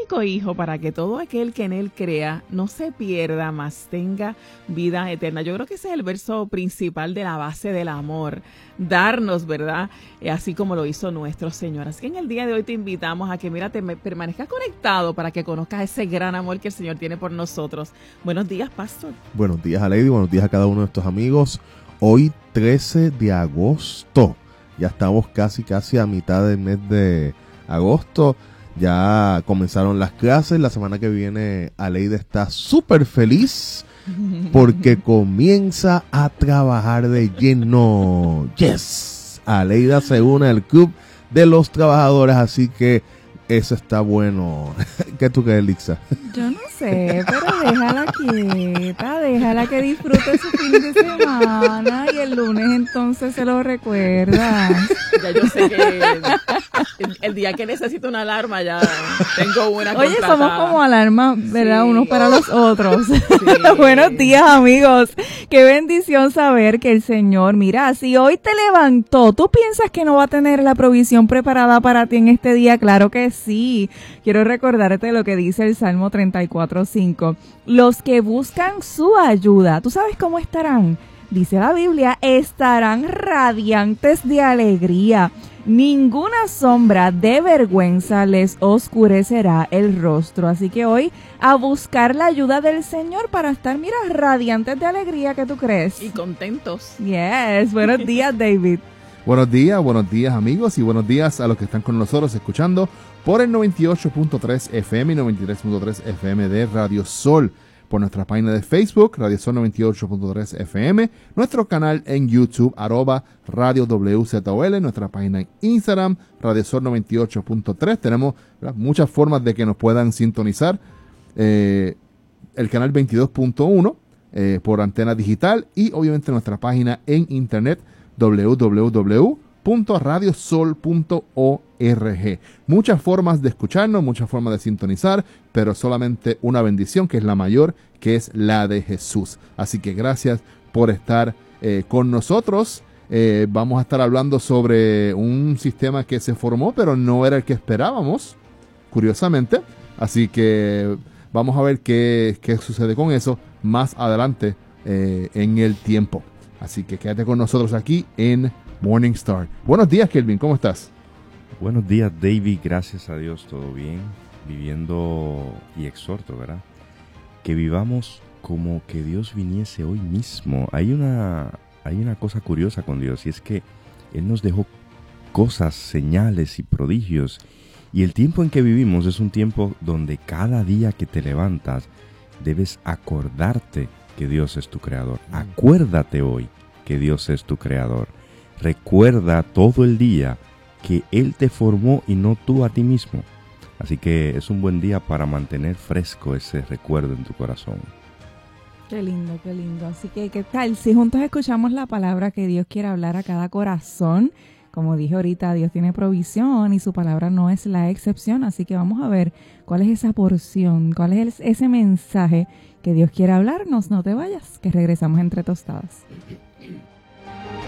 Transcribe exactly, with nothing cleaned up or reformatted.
único Hijo, para que todo aquel que en Él crea no se pierda, mas tenga vida eterna. Yo creo que ese es el verso principal de la base del amor, darnos, ¿verdad? Eh, así como lo hizo nuestro Señor. Así que en el día de hoy te invitamos a que, mira, te permanezcas conectado para que conozcas ese gran amor que el Señor tiene por nosotros. Buenos días, Pastor. Buenos días a Lady, buenos días a cada uno de estos amigos. Hoy trece de agosto, ya estamos casi casi a mitad del mes de agosto, ya comenzaron las clases. La semana que viene Aleida está súper feliz porque comienza a trabajar de lleno. Yes, Aleida se une al club de los trabajadores, así que eso está bueno. ¿Qué tú crees, Lixa? Yo no sé, pero déjala quieta, déjala que disfrute su fin de semana y el lunes entonces se lo recuerdas. Ya yo sé que el, el día que necesito una alarma ya tengo una Oye, contratada. somos como alarma, ¿verdad? Sí. Unos para los otros. Sí. Buenos días, amigos. Qué bendición saber que el Señor, mira, si hoy te levantó, ¿tú piensas que no va a tener la provisión preparada para ti en este día? Claro que sí. Quiero recordarte lo que dice el Salmo treinta y cuatro cinco. Los que buscan su ayuda, ¿tú sabes cómo estarán? Dice la Biblia, estarán radiantes de alegría. Ninguna sombra de vergüenza les oscurecerá el rostro. Así que hoy a buscar la ayuda del Señor para estar, mira, radiantes de alegría. ¿Qué tú crees? Y contentos. Yes. Buenos días, David. Buenos días, buenos días, amigos, y buenos días a los que están con nosotros escuchando por el noventa y ocho punto tres F M y noventa y tres punto tres F M de Radio Sol, por nuestra página de Facebook, Radio Sol noventa y ocho punto tres F M, nuestro canal en YouTube, arroba Radio W Z O L, nuestra página en Instagram, Radio Sol noventa y ocho punto tres. Tenemos, ¿verdad?, muchas formas de que nos puedan sintonizar. Eh, el canal veintidós punto uno eh, por antena digital y obviamente nuestra página en internet, doble u doble u doble u punto radio sol punto org. Muchas formas de escucharnos, muchas formas de sintonizar, pero solamente una bendición, que es la mayor, que es la de Jesús. Así que gracias por estar eh, con nosotros. Eh, vamos a estar hablando sobre un sistema que se formó, pero no era el que esperábamos, curiosamente. Así que vamos a ver qué, qué sucede con eso más adelante eh, en el tiempo. Así que quédate con nosotros aquí en Morning Star. Buenos días, Kelvin, ¿cómo estás? Buenos días, David, gracias a Dios, todo bien, viviendo, y exhorto, ¿verdad?, que vivamos como que Dios viniese hoy mismo. Hay una, hay una cosa curiosa con Dios, y es que Él nos dejó cosas, señales y prodigios, y el tiempo en que vivimos es un tiempo donde cada día que te levantas debes acordarte que Dios es tu creador. Acuérdate hoy que Dios es tu creador. Recuerda todo el día que Él te formó y no tú a ti mismo. Así que es un buen día para mantener fresco ese recuerdo en tu corazón. Qué lindo, qué lindo. Así que, ¿qué tal si juntos escuchamos la palabra que Dios quiere hablar a cada corazón? Como dije ahorita, Dios tiene provisión y su palabra no es la excepción. Así que vamos a ver cuál es esa porción, cuál es ese mensaje que Dios quiere hablarnos. No te vayas, que regresamos entre tostadas.